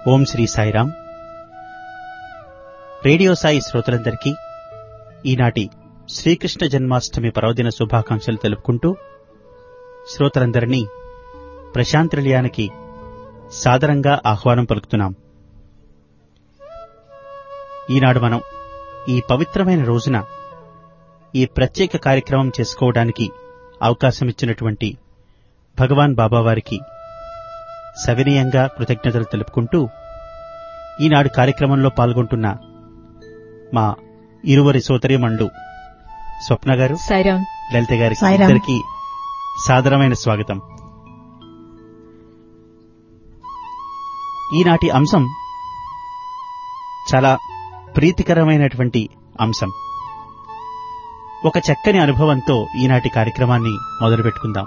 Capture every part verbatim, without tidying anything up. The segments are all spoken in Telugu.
ఓం శ్రీ సాయిరాం. రేడియో సాయి శ్రోతలందరికీ ఈనాటి శ్రీకృష్ణ జన్మాష్టమి పర్వదిన శుభాకాంక్షలు తెలుపుకుంటూ శ్రోతలందరినీ ప్రశాంత్ నిలయానికి సాదరంగా ఆహ్వానం పలుకుతున్నాం. ఈనాడు మనం ఈ పవిత్రమైన రోజున ఈ ప్రత్యేక కార్యక్రమం చేసుకోవడానికి అవకాశమిచ్చినటువంటి భగవాన్ బాబావారికి సవినయంగా కృతజ్ఞతలు తెలుపుకుంటూ ఈనాడు కార్యక్రమంలో పాల్గొంటున్న మా ఇరువురి సోదరీమణులు స్వప్న గారు, లలిత గారికి ఇద్దరికి సాదరమైన స్వాగతం. ఈనాటి అంశం చాలా ప్రీతికరమైనటువంటి అంశం. ఒక చక్కని అనుభవంతో ఈనాటి కార్యక్రమాన్ని మొదలుపెట్టుకుందాం.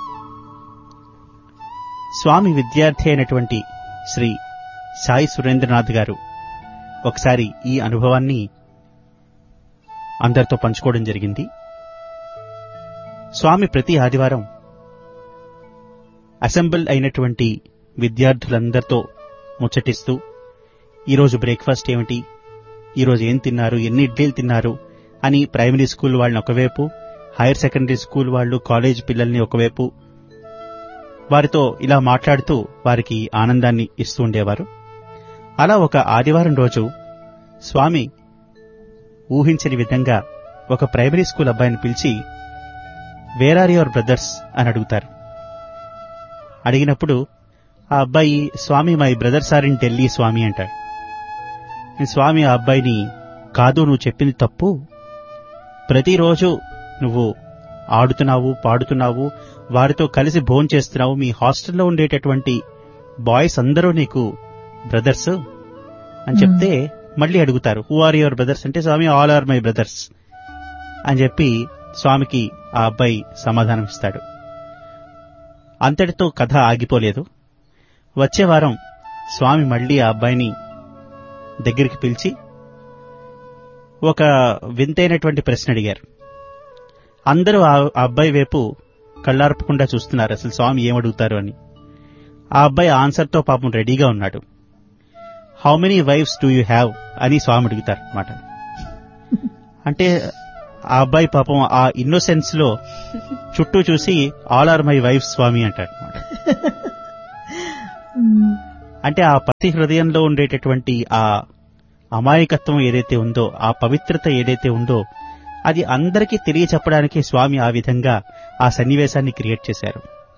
స్వామి విద్యార్థి అయినటువంటి శ్రీ సాయి సురేంద్రనాథ్ గారు ఒకసారి ఈ అనుభవాన్ని అందరితో పంచుకోవడం జరిగింది. స్వామి ప్రతి ఆదివారం అసెంబుల్ అయినటువంటి విద్యార్థులందరితో ముచ్చటిస్తూ ఈరోజు బ్రేక్ఫాస్ట్ ఏమిటి, ఈరోజు ఏం తిన్నారు, ఎన్ని ఇడ్లీలు తిన్నారు అని ప్రైమరీ స్కూల్ వాళ్ళని ఒకవైపు, హైయర్ సెకండరీ స్కూల్ వాళ్ళు, కాలేజ్ పిల్లల్ని ఒకవైపు వారితో ఇలా మాట్లాడుతూ వారికి ఆనందాన్ని ఇస్తూ ఉండేవారు. అలా ఒక ఆదివారం రోజు స్వామి ఊహించని విధంగా ఒక ప్రైమరీ స్కూల్ అబ్బాయిని పిలిచి వేర్ ఆర్ యువర్ బ్రదర్స్ అని అడుగుతారు. అడిగినప్పుడు ఆ అబ్బాయి స్వామి my brothers are in Delhi స్వామి అంటాడు. స్వామి ఆ అబ్బాయిని కాదు, నువ్వు చెప్పింది తప్పు, ప్రతిరోజు నువ్వు ఆడుతున్నావు, పాడుతున్నావు, వారితో కలిసి భోజనం చేస్తున్నావు, మీ హాస్టల్లో ఉండేటటువంటి బాయ్స్ అందరూ నీకు బ్రదర్స్ అని చెప్తే మళ్ళీ అడుగుతారు హూ ఆర్ యువర్ బ్రదర్స్ అంటే స్వామి ఆల్ ఆర్ మై బ్రదర్స్ అని చెప్పి స్వామికి ఆ అబ్బాయి సమాధానం ఇస్తాడు. అంతటితో కథ ఆగిపోలేదు. వచ్చే వారం స్వామి మళ్లీ ఆ అబ్బాయిని దగ్గరికి పిలిచి ఒక వింతైనటువంటి ప్రశ్న అడిగారు. అందరూ ఆ అబ్బాయి వైపు కళ్ళార్పకుండా చూస్తున్నారు, అసలు స్వామి ఏమడుగుతారు అని. ఆ అబ్బాయి ఆన్సర్తో పాపం రెడీగా ఉన్నాడు. How many wives do you have అని స్వామి అడుగుతారు అన్నమాట. అంటే ఆ అబ్బాయి పాపం ఆ ఇన్నోసెన్స్ లో చుట్టూ చూసి ఆల్ ఆర్ మై వైఫ్ స్వామి అంటాడు అన్నమాట. అంటే ఆ పతి హృదయంలో ఉండేటటువంటి ఆ అమాయకత్వం ఏదైతే ఉందో, ఆ పవిత్రత ఏదైతే ఉందో, అది అందరికీ తెలియచెప్పడానికి స్వామి ఆ విధంగా ఆ సన్నివేశాన్ని క్రియేట్ చేశారు.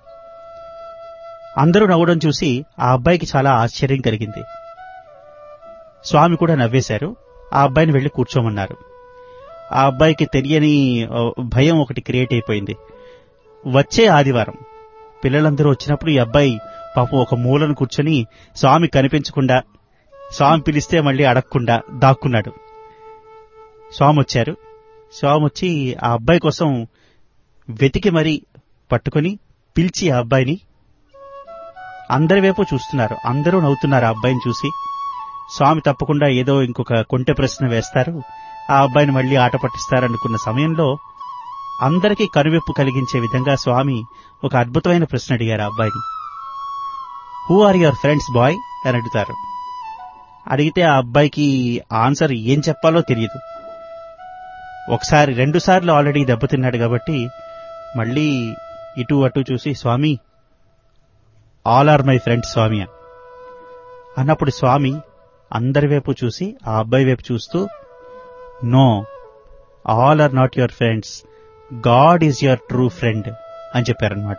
అందరూ నవ్వడం చూసి ఆ అబ్బాయికి చాలా ఆశ్చర్యం కలిగింది. స్వామి కూడా నవ్వేశారు. ఆ అబ్బాయిని వెళ్లి కూర్చోమన్నారు. ఆ అబ్బాయికి తెలియని భయం ఒకటి క్రియేట్ అయిపోయింది. వచ్చే ఆదివారం పిల్లలందరూ వచ్చినప్పుడు ఈ అబ్బాయి పాపం ఒక మూలను కూర్చొని స్వామి కనిపించకుండా, స్వామి పిలిస్తే మళ్లీ అడగకుండా దాక్కున్నాడు. స్వామి వచ్చారు. స్వామి వచ్చి ఆ అబ్బాయి కోసం వెతికి మరీ పట్టుకుని పిలిచి ఆ అబ్బాయిని అందరి వైపు చూస్తున్నారు. అందరూ నవ్వుతున్నారు ఆ అబ్బాయిని చూసి. స్వామి తప్పకుండా ఏదో ఇంకొక కొంటె ప్రశ్న వేస్తారు, ఆ అబ్బాయిని మళ్లీ ఆట పట్టిస్తారనుకున్న సమయంలో అందరికీ కనువిప్పు కలిగించే విధంగా స్వామి ఒక అద్భుతమైన ప్రశ్న అడిగారు ఆ అబ్బాయిని. Who are your friends bye అని అడుగుతారు. అడిగితే ఆ అబ్బాయికి ఆన్సర్ ఏం చెప్పాలో తెలియదు. ఒకసారి రెండు సార్లు ఆల్రెడీ దెబ్బతిన్నాడు కాబట్టి మళ్లీ ఇటు అటు చూసి స్వామి ఆల్ ఆర్ మై ఫ్రెండ్స్ స్వామి అన్నప్పుడు స్వామి అందరి వైపు చూసి ఆ అబ్బాయి వైపు చూస్తూ no, all are not your friends, God is your true friend అని చెప్పారనమాట.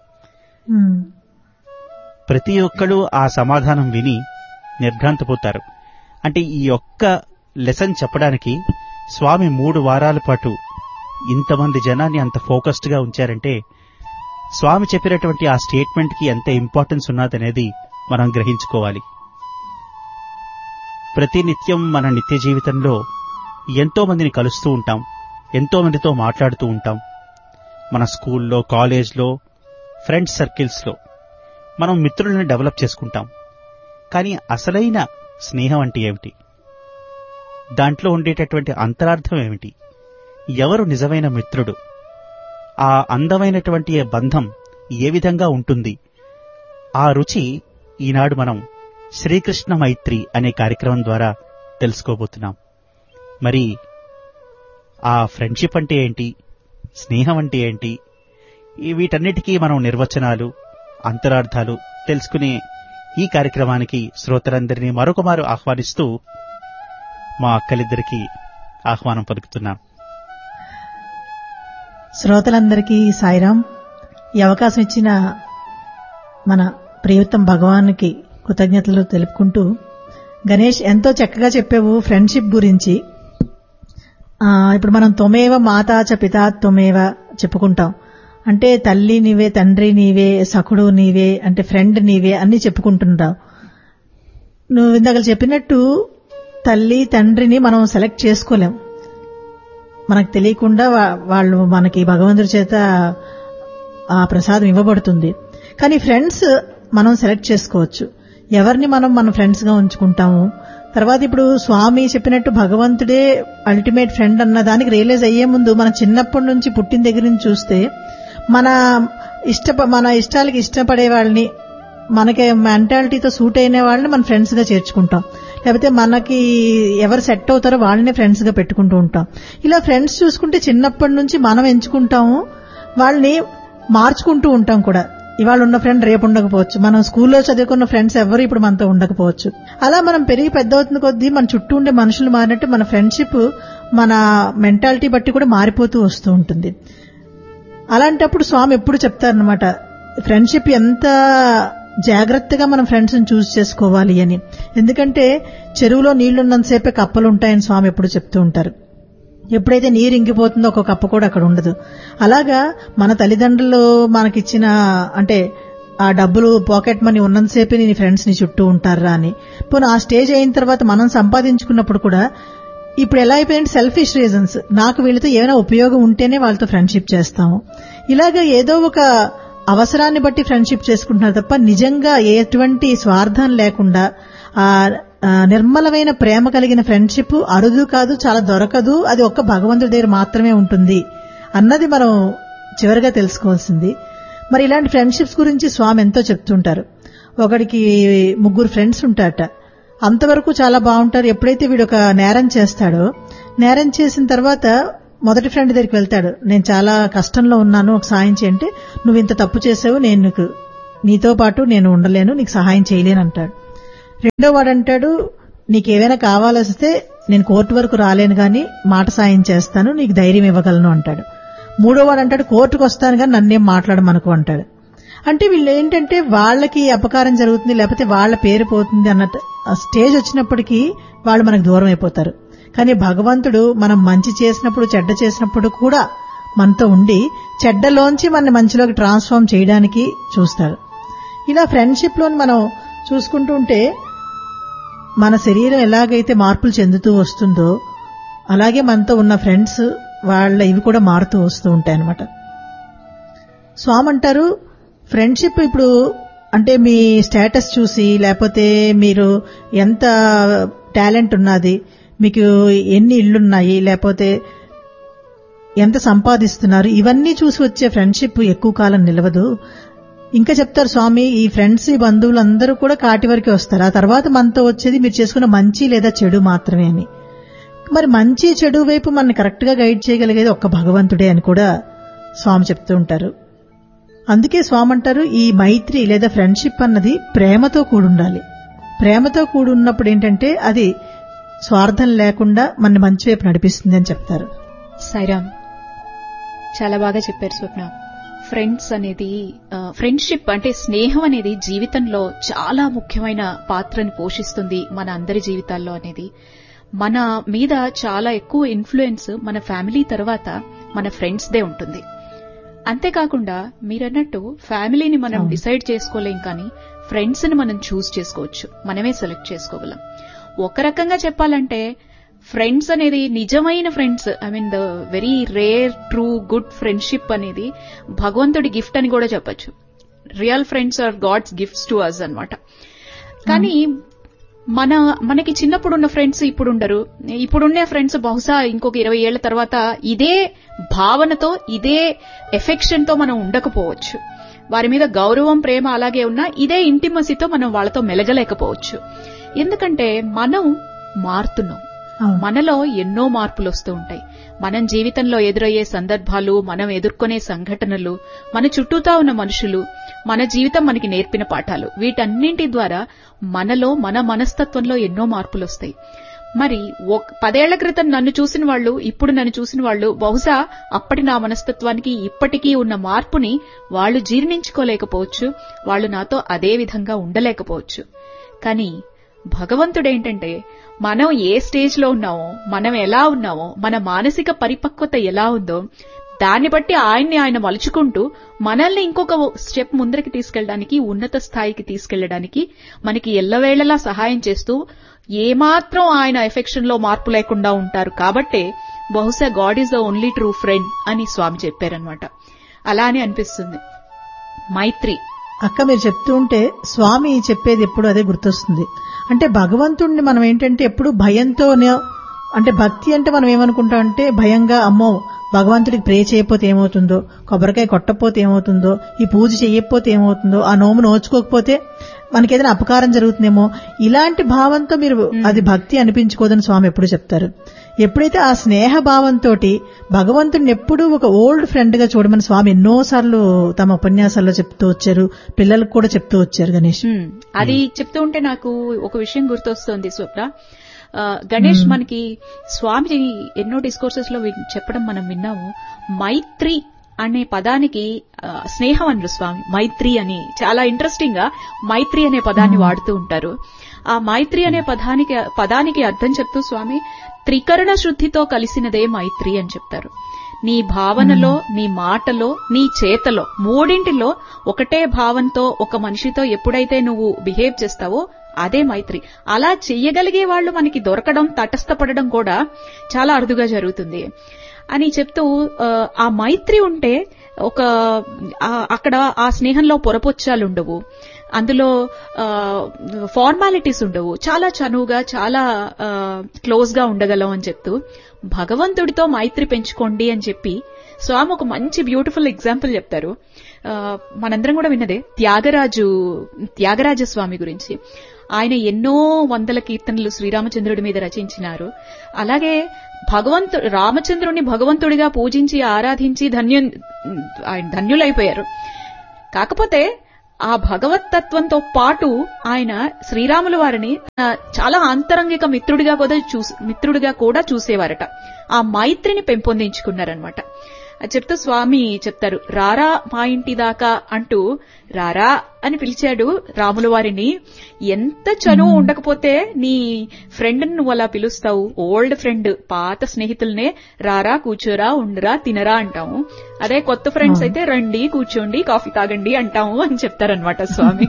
ప్రతి ఒక్కళ్ళు ఆ సమాధానం విని నిర్ఘాంతపోతారు. అంటే ఈ ఒక్క లెసన్ చెప్పడానికి స్వామి మూడు వారాల పాటు ఇంతమంది జనాన్ని అంత ఫోకస్డ్ గా ఉంచారంటే స్వామి చెప్పినటువంటి ఆ స్టేట్మెంట్ కి ఎంత ఇంపార్టెన్స్ ఉన్నదనేది మనం గ్రహించుకోవాలి. ప్రతినిత్యం మన నిత్య జీవితంలో ఎంతో మందిని కలుస్తూ ఉంటాం, ఎంతో మందితో మాట్లాడుతూ ఉంటాం. మన స్కూల్లో, కాలేజ్లో, ఫ్రెండ్స్ సర్కిల్స్లో మనం మిత్రులను డెవలప్ చేసుకుంటాం. కానీ అసలైన స్నేహం అంటే ఏమిటి? దాంట్లో ఉండేటటువంటి అంతరార్థం ఏమిటి? ఎవరు నిజమైన మిత్రుడు? ఆ అందమైనటువంటి బంధం ఏ విధంగా ఉంటుంది? ఆ రుచి ఈనాడు మనం శ్రీకృష్ణ మైత్రి అనే కార్యక్రమం ద్వారా తెలుసుకోబోతున్నాం. మరి ఆ ఫ్రెండ్షిప్ అంటే ఏంటి, స్నేహం అంటే ఏంటి, ఈ వీటన్నిటికీ మనం నిర్వచనాలు, అంతరార్థాలు తెలుసుకునే ఈ కార్యక్రమానికి శ్రోతలందరినీ మరొకమారు ఆహ్వానిస్తూ మా అక్కలిద్దరికీ ఆహ్వానం పలుకుతున్నాం. శ్రోతలందరికీ సాయిరాం. ఈ అవకాశం ఇచ్చిన మన ప్రియతం భగవానికి కృతజ్ఞతలు తెలుపుకుంటూ, గణేష్ ఎంతో చక్కగా చెప్పావు ఫ్రెండ్షిప్ గురించి. ఇప్పుడు మనం త్వమేవ మాతా చ పితా త్వమేవ చెప్పుకుంటాం. అంటే తల్లి నీవే, తండ్రి నీవే, సఖుడు నీవే, అంటే ఫ్రెండ్ నీవే అన్ని చెప్పుకుంటుంటాం. నువ్వు ఇందాక చెప్పినట్టు తల్లి తండ్రిని మనం సెలెక్ట్ చేసుకోలేం. మనకు తెలియకుండా వాళ్ళు మనకి భగవంతుడి చేత ఆ ప్రసాదం ఇవ్వబడుతుంది. కానీ ఫ్రెండ్స్ మనం సెలెక్ట్ చేసుకోవచ్చు. ఎవరిని మనం మన ఫ్రెండ్స్ గా ఉంచుకుంటాము. తర్వాత ఇప్పుడు స్వామి చెప్పినట్టు భగవంతుడే అల్టిమేట్ ఫ్రెండ్ అన్న దానికి రియలైజ్ అయ్యే ముందు మన చిన్నప్పటి నుంచి పుట్టిన దగ్గర నుంచి చూస్తే మన ఇష్ట మన ఇష్టాలకి ఇష్టపడే వాళ్ళని, మనకి మెంటాలిటీతో సూట్ అయిన వాళ్ళని మన ఫ్రెండ్స్ గా చేర్చుకుంటాం. లేకపోతే మనకి ఎవరు సెట్ అవుతారో వాళ్ళని ఫ్రెండ్స్ గా పెట్టుకుంటూ ఉంటాం. ఇలా ఫ్రెండ్స్ చూసుకుంటే చిన్నప్పటి నుంచి మనం ఎంచుకుంటాము, వాళ్ళని మార్చుకుంటూ ఉంటాం కూడా. ఇవాళ ఉన్న ఫ్రెండ్ రేపు ఉండకపోవచ్చు, మనం స్కూల్లో చదువుకున్న ఫ్రెండ్స్ ఎవరు ఇప్పుడు మనతో ఉండకపోవచ్చు. అలా మనం పెరిగి పెద్ద అవుతున్న కొద్దీ మన చుట్టూ ఉండే మనుషులు మారినట్టు మన ఫ్రెండ్షిప్ మన మెంటాలిటీ బట్టి కూడా మారిపోతూ వస్తూ ఉంటుంది. అలాంటప్పుడు స్వామి ఎప్పుడు చెప్తారనమాట, ఫ్రెండ్షిప్ ఎంత జాగ్రత్తగా మనం ఫ్రెండ్స్ ని చూస్ చేసుకోవాలి అని. ఎందుకంటే చెరువులో నీళ్లున్నంతసేపే కప్పలు ఉంటాయని స్వామి ఎప్పుడు చెప్తూ ఉంటారు. ఎప్పుడైతే నీరు ఇంకిపోతుందో ఒక కప్ప కూడా అక్కడ ఉండదు. అలాగా మన తల్లిదండ్రులు మనకిచ్చిన అంటే ఆ డబ్బులు పాకెట్ మనీ ఉన్నంతసేపే నీ ఫ్రెండ్స్ ని చుట్టూ ఉంటారా అని. పోనీ ఆ స్టేజ్ అయిన తర్వాత మనం సంపాదించుకున్నప్పుడు కూడా ఇప్పుడు ఎలా అయిపోయిందంటే సెల్ఫిష్ రీజన్స్, నాకు వీళ్ళతో ఏమైనా ఉపయోగం ఉంటేనే వాళ్ళతో ఫ్రెండ్షిప్ చేస్తాము. ఇలాగా ఏదో ఒక అవసరాన్ని బట్టి ఫ్రెండ్షిప్ చేసుకుంటున్నారు తప్ప నిజంగా ఎటువంటి స్వార్థం లేకుండా ఆ నిర్మలమైన ప్రేమ కలిగిన ఫ్రెండ్షిప్ అరుదు కాదు, చాలా దొరకదు. అది ఒక్క భగవంతుడి దగ్గర మాత్రమే ఉంటుంది అన్నది మనం చివరిగా తెలుసుకోవాల్సింది. మరి ఇలాంటి ఫ్రెండ్షిప్స్ గురించి స్వామి ఎంతో చెప్తుంటారు. ఒకడికి ముగ్గురు ఫ్రెండ్స్ ఉంటారట. అంతవరకు చాలా బాగుంటారు. ఎప్పుడైతే వీడు ఒక నేరం చేస్తాడో, నేరం చేసిన తర్వాత మొదటి ఫ్రెండ్ దగ్గరికి వెళ్తాడు. నేను చాలా కష్టంలో ఉన్నాను, ఒక సాయం చేయంటే, నువ్వు ఇంత తప్పు చేసావు, నేను నీకు నీతో పాటు నేను ఉండలేను, నీకు సహాయం చేయలేను అంటాడు. రెండో వాడు అంటాడు, నీకేమైనా కావాల్సి నేను కోర్టు వరకు రాలేను గాని మాట సాయం చేస్తాను, నీకు ధైర్యం ఇవ్వగలను అంటాడు. మూడో వాడు అంటాడు, కోర్టుకు వస్తాను గాని నన్నేం మాట్లాడమనుకో అంటాడు. అంటే వీళ్ళు ఏంటంటే వాళ్ళకి అపకారం జరుగుతుంది, లేకపోతే వాళ్ళ పేరు పోతుంది అన్న స్టేజ్ వచ్చినప్పటికీ వాళ్ళు మనకు దూరం అయిపోతారు. కానీ భగవంతుడు మనం మంచి చేసినప్పుడు చెడ్డ చేసినప్పుడు కూడా మనతో ఉండి చెడ్డలోంచి మన మంచిలోకి ట్రాన్స్ఫార్మ్ చేయడానికి చూస్తాడు. ఇలా ఫ్రెండ్షిప్ లోని మనం చూసుకుంటూ ఉంటే మన శరీరం ఎలాగైతే మార్పులు చెందుతూ వస్తుందో అలాగే మనతో ఉన్న ఫ్రెండ్స్ వాళ్ళ ఇవి కూడా మారుతూ వస్తూ ఉంటాయి అన్నమాట. స్వామి అంటారు, ఫ్రెండ్షిప్ ఇప్పుడు అంటే మీ స్టేటస్ చూసి, లేకపోతే మీరు ఎంత టాలెంట్ ఉన్నది, మీకు ఎన్ని ఇళ్లున్నాయి, లేకపోతే ఎంత సంపాదిస్తున్నారు, ఇవన్నీ చూసి వచ్చే ఫ్రెండ్షిప్ ఎక్కువ కాలం నిలవదు. ఇంకా చెప్తారు స్వామి, ఈ ఫ్రెండ్స్ ఈ బంధువులు అందరూ కూడా కాటి వరకే వస్తారు. ఆ తర్వాత మనతో వచ్చేది మీరు చేసుకున్న మంచి లేదా చెడు మాత్రమే అని. మరి మంచి చెడు వైపు మన కరెక్ట్ గా గైడ్ చేయగలిగేది ఒక్క భగవంతుడే అని కూడా స్వామి చెప్తూ ఉంటారు. అందుకే స్వామి అంటారు, ఈ మైత్రి లేదా ఫ్రెండ్షిప్ అన్నది ప్రేమతో కూడుండాలి. ప్రేమతో కూడి ఉన్నప్పుడు ఏంటంటే అది స్వార్థం లేకుండా మన మంచి వైపు నడిపిస్తుంది అని చెప్తారు. సాయిరామ్, చాలా బాగా చెప్పారు స్వప్న. ఫ్రెండ్స్ అనేది, ఫ్రెండ్షిప్ అంటే స్నేహం అనేది జీవితంలో చాలా ముఖ్యమైన పాత్రని పోషిస్తుంది మన అందరి జీవితాల్లో అనేది. మన మీద చాలా ఎక్కువ ఇన్ఫ్లుయెన్స్ మన ఫ్యామిలీ తర్వాత మన ఫ్రెండ్స్ దే ఉంటుంది. అంతేకాకుండా మీరన్నట్టు ఫ్యామిలీని మనం డిసైడ్ చేసుకోలేం, కానీ ఫ్రెండ్స్ ని మనం చూస్ చేసుకోవచ్చు, మనమే సెలెక్ట్ చేసుకోగలం. ఒక రకంగా చెప్పాలంటే ఫ్రెండ్స్ అనేది నిజమైన friends, I mean the very rare true good friendship అనేది భగవంతుడి గిఫ్ట్ అని కూడా చెప్పచ్చు. Real friends are God's gifts to us అన్నమాట. కానీ మన మనకి చిన్నప్పుడున్న ఫ్రెండ్స్ ఇప్పుడు ఉండరు. ఇప్పుడున్న ఫ్రెండ్స్ బహుశా ఇంకొక ఇరవై ఏళ్ల తర్వాత ఇదే భావనతో, ఇదే ఎఫెక్షన్ తో మనం ఉండకపోవచ్చు. వారి మీద గౌరవం ప్రేమ అలాగే ఉన్నా ఇదే ఇంటిమసీతో మనం వాళ్ళతో మెలగలేకపోవచ్చు. ఎందుకంటే మనం మారుతున్నాం, మనలో ఎన్నో మార్పులు వస్తూ ఉంటాయి. మనం జీవితంలో ఎదురయ్యే సందర్భాలు, మనం ఎదుర్కొనే సంఘటనలు, మన చుట్టూతా ఉన్న మనుషులు, మన జీవితం మనకి నేర్పిన పాఠాలు, వీటన్నింటి ద్వారా మనలో మన మనస్తత్వంలో ఎన్నో మార్పులు వస్తాయి. మరి పదేళ్ల క్రితం నన్ను చూసిన వాళ్ళు, ఇప్పుడు నన్ను చూసిన వాళ్ళు బహుశా అప్పటి నా మనస్తత్వానికి ఇప్పటికీ ఉన్న మార్పుని వాళ్ళు జీర్ణించుకోలేకపోవచ్చు, వాళ్ళు నాతో అదే విధంగా ఉండలేకపోవచ్చు. కానీ భగవంతుడేంటంటే మనం ఏ స్టేజ్ లో ఉన్నామో, మనం ఎలా ఉన్నామో, మన మానసిక పరిపక్వత ఎలా ఉందో దాన్ని బట్టి ఆయన్ని ఆయన మలుచుకుంటూ మనల్ని ఇంకొక స్టెప్ ముందరికి తీసుకెళ్ళడానికి, ఉన్నత స్థాయికి తీసుకెళ్లడానికి మనకి ఎల్లవేళలా సహాయం చేస్తూ ఏమాత్రం ఆయన ఎఫెక్షన్ లో మార్పు లేకుండా ఉంటారు. కాబట్టే బహుశా God is the only true friend అని స్వామి చెప్పారనమాట. అలా అని అనిపిస్తుంది. మైత్రి అక్క మీరు చెప్తూ ఉంటే స్వామి చెప్పేది ఎప్పుడు అదే గుర్తొస్తుంది. అంటే భగవంతుణ్ణి మనం ఏంటంటే ఎప్పుడు భయంతోనే, అంటే భక్తి అంటే మనం ఏమనుకుంటాం అంటే భయంగా, అమ్మో భగవంతుడికి ప్రే చేయకపోతే ఏమవుతుందో, కొబ్బరికాయ కొట్టకపోతే ఏమవుతుందో, ఈ పూజ చేయకపోతే ఏమవుతుందో, ఆ నోము నోచుకోకపోతే మనకేదైనా అపకారం జరుగుతుందేమో, ఇలాంటి భావంతో మీరు అది భక్తి అనిపించుకోదని స్వామి ఎప్పుడు చెప్తారు. ఎప్పుడైతే ఆ స్నేహ భావంతో భగవంతుడిని ఎప్పుడూ ఒక ఓల్డ్ ఫ్రెండ్ గా చూడమని స్వామి ఎన్నోసార్లు తమ ఉపన్యాసాల్లో చెప్తూ వచ్చారు, పిల్లలకు కూడా చెప్తూ వచ్చారు. గణేష్ అది చెప్తూ ఉంటే నాకు ఒక విషయం గుర్తొస్తోంది స్వప్న. గణేష్ మనకి స్వామి ఎన్నో డిస్కోర్సెస్ లో చెప్పడం మనం విన్నాము. మైత్రి అనే పదానికి స్నేహం అనరు స్వామి, మైత్రి అని చాలా ఇంట్రెస్టింగ్ గా మైత్రి అనే పదాన్ని వాడుతూ ఉంటారు. ఆ మైత్రి అనే పదానికి పదానికి అర్థం చెప్తూ స్వామి త్రికరణ శుద్ధితో కలిసినదే మైత్రి అని చెప్తారు. నీ భావనలో, నీ మాటలో, నీ చేతలో, మూడింటిలో ఒకటే భావంతో ఒక మనిషితో ఎప్పుడైతే నువ్వు బిహేవ్ చేస్తావో అదే మైత్రి. అలా చెయ్యగలిగే వాళ్ళు మనకి దొరకడం, తటస్థపడడం కూడా చాలా అరుదుగా జరుగుతుంది అని చెప్తూ, ఆ మైత్రి ఉంటే ఒక అక్కడ ఆ స్నేహంలో పొరపొచ్చాలుండవు, అందులో ఫార్మాలిటీస్ ఉండవు, చాలా చనువుగా చాలా క్లోజ్ గా ఉండగలం అని చెప్తూ భగవంతుడితో మైత్రి పెంచుకోండి అని చెప్పి స్వామి ఒక మంచి బ్యూటిఫుల్ ఎగ్జాంపుల్ చెప్తారు. మనందరం కూడా విన్నదే త్యాగరాజు త్యాగరాజ స్వామి గురించి. ఆయన ఎన్నో వందల కీర్తనలు శ్రీరామచంద్రుడి మీద రచించినారు. అలాగే భగవంతు రామచంద్రుడిని భగవంతుడిగా పూజించి ఆరాధించి ధన్యు ఆయన ధన్యులైపోయారు. కాకపోతే ఆ భగవత్తత్వంతో పాటు ఆయన శ్రీరాముల వారిని చాలా ఆంతరంగిక మిత్రుడిగా కూడా చూసి మిత్రుడిగా కూడా చూసేవారట. ఆ మైత్రిని పెంపొందించుకున్నారనమాట. అది చెప్తూ స్వామి చెప్తారు, రారా మా ఇంటి దాకా అంటూ రారా అని పిలిచాడు రాముల వారిని. ఎంత చనువు ఉండకపోతే నీ ఫ్రెండ్ నువ్వు అలా పిలుస్తావు? ఓల్డ్ ఫ్రెండ్, పాత స్నేహితులనే రారా, కూర్చోరా, ఉండరా, తినరా అంటాము. అదే కొత్త ఫ్రెండ్స్ అయితే రండి, కూర్చోండి, కాఫీ తాగండి అంటాము అని చెప్తారనమాట స్వామి.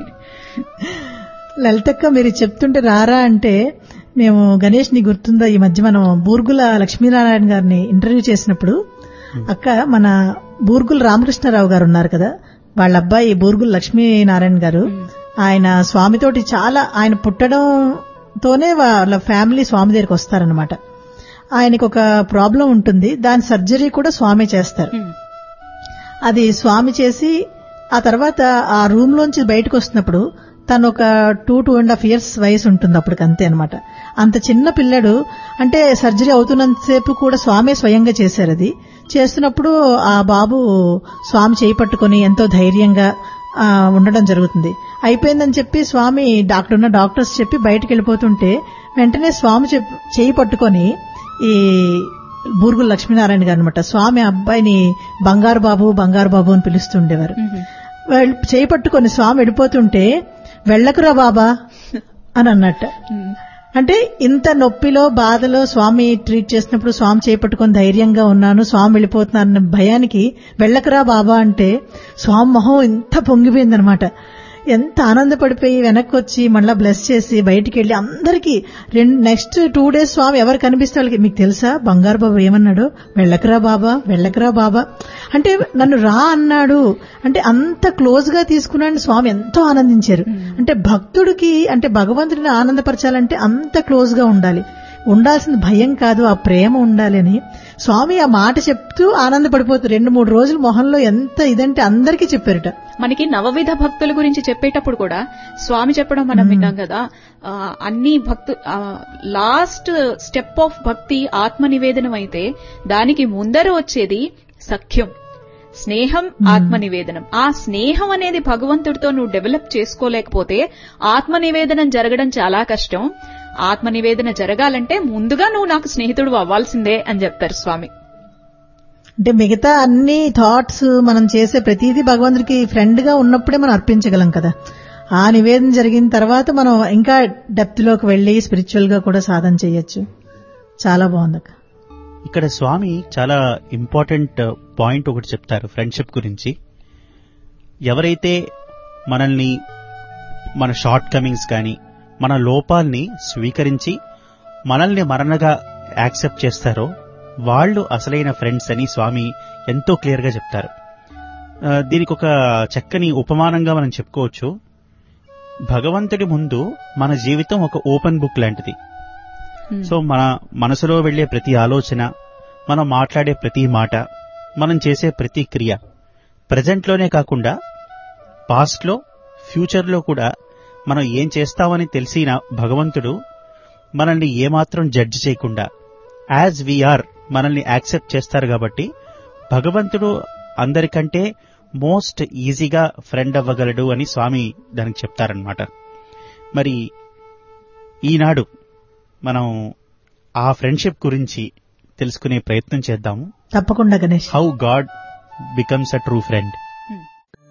లలితక్క మీరు చెప్తుంటే రారా అంటే మేము గణేష్ ని గుర్తుందా, ఈ మధ్య మనం బూర్గుల లక్ష్మీనారాయణ గారిని ఇంటర్వ్యూ చేసినప్పుడు అక్క మన బూర్గుల రామకృష్ణారావు గారు ఉన్నారు కదా, వాళ్ళ అబ్బాయి బూర్గుల లక్ష్మీనారాయణ గారు, ఆయన స్వామితోటి చాలా, ఆయన పుట్టడంతోనే వాళ్ళ ఫ్యామిలీ స్వామి దగ్గరికి వస్తారనమాట. ఆయనకు ఒక ప్రాబ్లం ఉంటుంది, దాని సర్జరీ కూడా స్వామి చేస్తారు. అది స్వామి చేసి ఆ తర్వాత ఆ రూమ్ లోంచి బయటకు వస్తున్నప్పుడు తను ఒక two two and half years వయసు ఉంటుంది అప్పటికి, అంతే అనమాట. అంత చిన్న పిల్లడు, అంటే సర్జరీ అవుతున్నంతసేపు కూడా స్వామి స్వయంగా చేశారు. అది చేస్తున్నప్పుడు ఆ బాబు స్వామి చేయి పట్టుకుని ఎంతో ధైర్యంగా ఉండడం జరుగుతుంది. అయిపోయిందని చెప్పి స్వామి డాక్టర్ ఉన్న డాక్టర్స్ చెప్పి బయటకు వెళ్ళిపోతుంటే వెంటనే స్వామి చేయి పట్టుకొని ఈ బూర్గుల లక్ష్మీనారాయణ గారు అనమాట స్వామి అబ్బాయిని బంగారు బాబు బంగారు బాబు అని పిలుస్తుండేవారు. చేయి పట్టుకొని స్వామి వెళ్ళిపోతుంటే వెళ్ళకురా బాబా అని అన్నట్ట. అంటే ఇంత నొప్పిలో బాధలో స్వామి ట్రీట్ చేసినప్పుడు స్వామి చేపట్టుకొని ధైర్యంగా ఉన్నాను, స్వామి వెళ్ళిపోతున్నారన్న భయానికి వెళ్ళకరా బాబా అంటే స్వామి మొహం ఇంత పొంగిపోయిందనమాట. ఎంత ఆనందపడిపోయి వెనక్కి వచ్చి మళ్ళా బ్లెస్ చేసి బయటికి వెళ్లి అందరికీ రెండు నెక్స్ట్ టూ డేస్ స్వామి ఎవరు కనిపిస్తే వాళ్ళకి, మీకు తెలుసా బంగారు బాబా ఏమన్నాడు, వెళ్ళకరా బాబా వెళ్ళకరా బాబా అంటే నన్ను రా అన్నాడు. అంటే అంత క్లోజ్ గా తీసుకున్నాడు స్వామి, ఎంతో ఆనందించారు. అంటే భక్తుడికి, అంటే భగవంతుడిని ఆనందపరచాలంటే అంత క్లోజ్ గా ఉండాలి, ఉండాల్సిన భయం కాదు, ఆ ప్రేమ ఉండాలి అని స్వామి ఆ మాట చెప్తూ ఆనందపడిపోతూ రెండు మూడు రోజులు మొహంలో ఎంత ఇదంటే అందరికీ చెప్పారట. మనకి నవవిధ భక్తుల గురించి చెప్పేటప్పుడు కూడా స్వామి చెప్పడం మనం విన్నాం కదా, అన్ని భక్తు లాస్ట్ స్టెప్ ఆఫ్ భక్తి ఆత్మ నివేదనం అయితే దానికి ముందర వచ్చేది సఖ్యం, స్నేహం, ఆత్మ నివేదనం. ఆ స్నేహం అనేది భగవంతుడితో నువ్వు డెవలప్ చేసుకోలేకపోతే ఆత్మ నివేదనం జరగడం చాలా కష్టం. ఆత్మ నివేదన జరగాలంటే ముందుగా నువ్వు నాకు స్నేహితుడు అవ్వాల్సిందే అని చెప్తారు స్వామి. అంటే మిగతా అన్ని థాట్స్ మనం చేసే ప్రతిదీ భగవంతుడికి ఫ్రెండ్ గా ఉన్నప్పుడే మనం అర్పించగలం కదా. ఆ నివేదన జరిగిన తర్వాత మనం ఇంకా డెప్త్ లోకి వెళ్లి స్పిరిచువల్ గా కూడా సాధన చేయొచ్చు. చాలా బాగుంది. ఇక్కడ స్వామి చాలా ఇంపార్టెంట్ పాయింట్ ఒకటి చెప్తారు ఫ్రెండ్షిప్ గురించి. ఎవరైతే మనల్ని, మన షార్ట్ కమింగ్స్ కానీ మన లోపాల్ని స్వీకరించి మనల్ని మరణగా యాక్సెప్ట్ చేస్తారో వాళ్ళు అసలైన ఫ్రెండ్స్ అని స్వామి ఎంతో క్లియర్ గా చెప్తారు. దీనికి ఒక చక్కని ఉపమానంగా మనం చెప్పుకోవచ్చు. భగవంతుడి ముందు మన జీవితం ఒక ఓపెన్ బుక్ లాంటిది. సో మన మనసులో వెళ్లే ప్రతి ఆలోచన, మనం మాట్లాడే ప్రతి మాట, మనం చేసే ప్రతి క్రియ ప్రెజెంట్ లోనే కాకుండా పాస్ట్ లో, ఫ్యూచర్ లో కూడా మనం ఏం చేస్తామని తెలిసిన భగవంతుడు మనల్ని ఏమాత్రం జడ్జ్ చేయకుండా యాజ్ వీఆర్ మనల్ని యాక్సెప్ట్ చేస్తారు. కాబట్టి భగవంతుడు అందరికంటే మోస్ట్ ఈజీగా ఫ్రెండ్ అవ్వగలడు అని స్వామి దానికి చెప్తారనమాట. మరి ఈనాడు మనం ఆ ఫ్రెండ్షిప్ గురించి తెలుసుకునే ప్రయత్నం చేద్దాము. తప్పకుండా Ganesh. How God becomes a true friend.